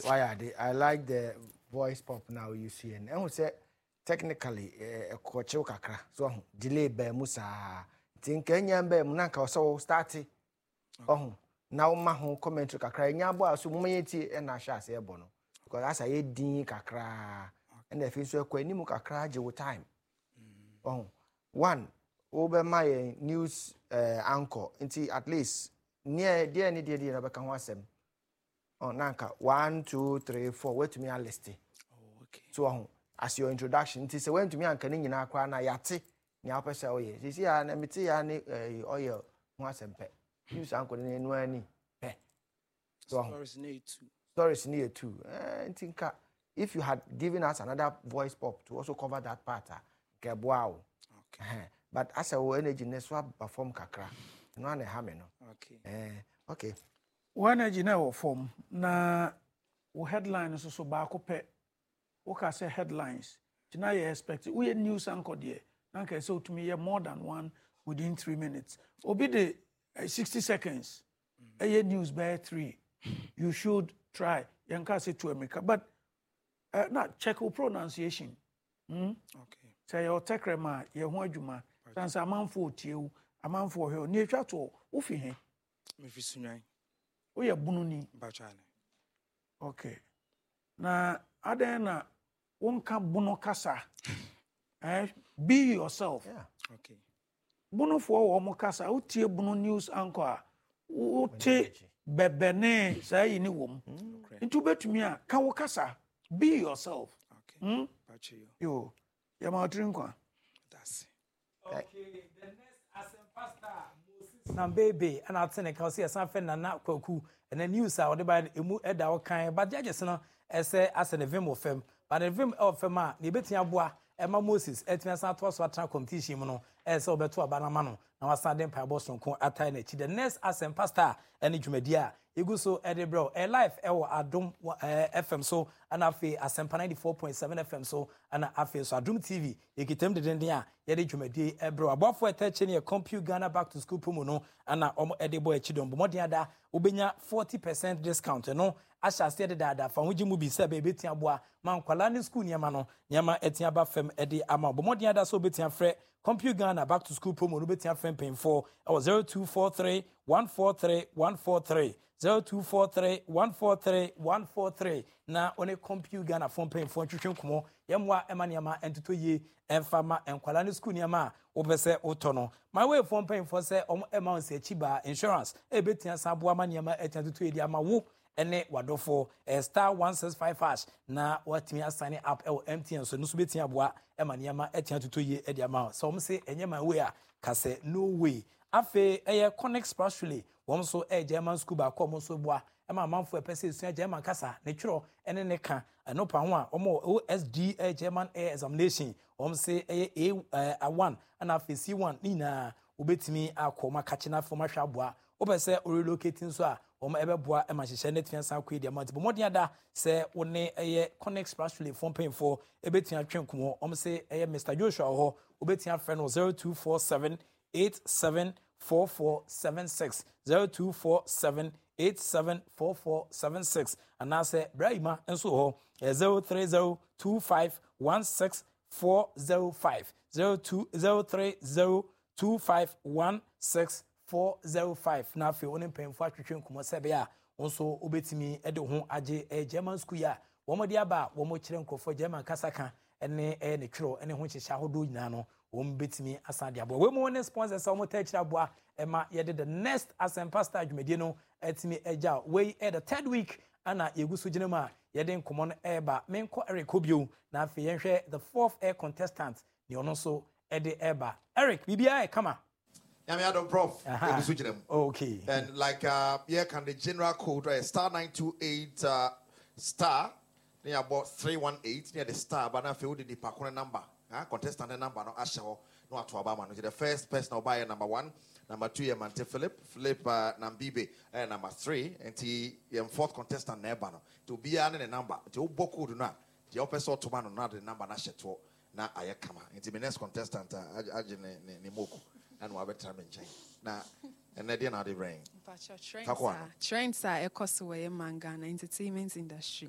why I like the voice pop now you see and who say technically a coach kakra so delay be musa think enya be mu nanka so start oh now ma ho commentary kakra enya bo aso mu yeti e na hwa ase ebo no because as I din kakra and the feel so kwani mu kakra je wo time oh one over my news anchor until at least near dear any dear na beka ho asem on nanka 1 2 3 4 wait me a list okay so as your introduction it is when to me anka ni nyina akwa na yate ni apese oye sisi ya na meti ya ni oye ho asem pe news anchor ni enu ani pe so stories near too think if you had given us another voice pop to also cover that part ke boa okay but as our energy ne so perform kakra no na ha me no okay okay one energy na form na wo headline so ba ko pe wo ka say headlines tina you expect we news anchor there anka say to me more than one within 3 minutes obi the 60 seconds news by 3 you should try yanka say to America but not check your pronunciation okay say your tekrema ye ho adwuma sansa amanfo otieu amanfo he ni etwa to wo fi he me fi sunwan wo ye bunu ni bachane okay na adena wonka bunu kasa be yourself yeah okay bunu fo wo mo kasa wo tie bunu news anchor wo te bebene say ni wom ntu betumi a ka wo kasa be yourself okay bachi yo ya ma trinkwa that's okay the next pastor Moses na baby and atene ka say sanfe na na kwaku and the news a wode ba emu eda wo kan but judges no ese asene vim of fem but the vim of fem a na betia boa Emma Moses etia san to so atra competition mu no ese obeto abanama no na wasande mpa boson ko atai na chi the next asem pastor ene dwumadi a egu so edebro a life ewo adom FM so ana afi asempa 94.7 FM so ana afi so adom TV ekitem de a yede dwumadi ebro abofo etache ne compute Ghana back to school promo no ana omo edebo echidom bomodi ada obenya 40% discount no asha se de dada fa hoji mu bi se be betia boa mankwala ne school niama no niama etia ba fem ede ama bomodi ada so betia frɛ compute Ghana back to school promo no betia frɛ pen for 0243 143 143 0243 143 143 na one compute Ghana phone pen for twetwe nkomo yemwa emaniama entoto ye emfama enkwala ne school niama obese otono my way phone pen for say amount se chiba insurance ebetia saboa maniama etantoto ye di ama wo ene wadofo star 165# na watimi assign up MTN so nusu betia boa emaniama etantoto ye edi ama so say enye my way a kase no way afe connect spatially won so German school ba ko mo so boa ma manfo epese esu German kasa ne twiro ene ne ka no pa ho a omo OSD German air examination say A1 ana afe C1 ni na obetimi akoma kache na fo mahwa boa obese relocating so a ebe boa ma hyehyɛ net fiansa akɔ di amount bomodi ada sɛ wone connect spatially phone paying for ebetia twenkomo say Mr Joshua ho obetia friend no 0247 874476 0247874476 and I say Brahima and so ho 03025164050 03025164050 na fe woni mpemfo atwetwe nkomo sebe a onso obetimi ede ho age German school ya womodi aba womo kire nkofo German kasaka ene ne twiro ene ho hyehya hodo nyina no betimi asade abo we mo ne sponsors o mo takira abo ema yede the next asem pastor adwumedie no etimi eja we the third week ana yeguso ginema yede nkomo no eba menko Eric Obio na afi yenhwe the fourth air contestant ne ono so ede eba Eric bibia kama I don't prof. Okay. And like here can the general code star 928 star near about 318 near the star but now feel the pakuna number. Contestant number no ashawo no atwaba man. The first person will buy number 1, number 2 Yamante Philip Nambibe number 3 and the fourth contestant neba no to be an number to boku do not the opposite to man not the number na sheto na ayekama into the next contestant ajine ni moku and wa better mention na and then na the rain trends are a cost away manga and entertainment industry